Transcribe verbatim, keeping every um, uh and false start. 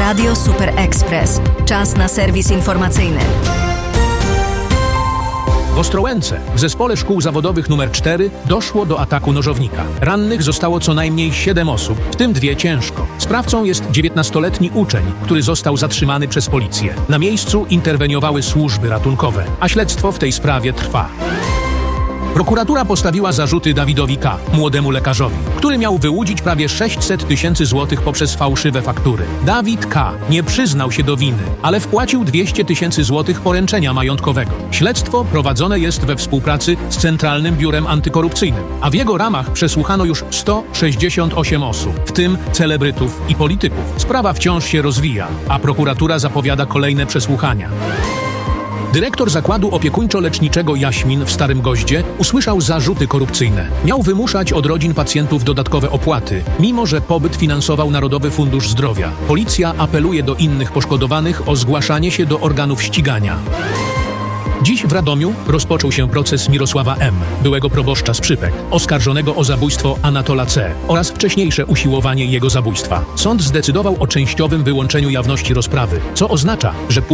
Radio Super Express. Czas na serwis informacyjny. W Ostrołęce, w Zespole Szkół Zawodowych numer cztery, doszło do ataku nożownika. Rannych zostało co najmniej siedem osób, w tym dwie ciężko. Sprawcą jest dziewiętnastoletni uczeń, który został zatrzymany przez policję. Na miejscu interweniowały służby ratunkowe, a śledztwo w tej sprawie trwa. Prokuratura postawiła zarzuty Dawidowi K., młodemu lekarzowi, który miał wyłudzić prawie sześćset tysięcy złotych poprzez fałszywe faktury. Dawid K. nie przyznał się do winy, ale wpłacił dwieście tysięcy złotych poręczenia majątkowego. Śledztwo prowadzone jest we współpracy z Centralnym Biurem Antykorupcyjnym, a w jego ramach przesłuchano już sto sześćdziesiąt osiem osób, w tym celebrytów i polityków. Sprawa wciąż się rozwija, a prokuratura zapowiada kolejne przesłuchania. Dyrektor zakładu opiekuńczo-leczniczego Jaśmin w Starym Goździe usłyszał zarzuty korupcyjne. Miał wymuszać od rodzin pacjentów dodatkowe opłaty, mimo że pobyt finansował Narodowy Fundusz Zdrowia. Policja apeluje do innych poszkodowanych o zgłaszanie się do organów ścigania. Dziś w Radomiu rozpoczął się proces Mirosława M., byłego proboszcza Skrzypek, oskarżonego o zabójstwo Anatola C. oraz wcześniejsze usiłowanie jego zabójstwa. Sąd zdecydował o częściowym wyłączeniu jawności rozprawy, co oznacza, że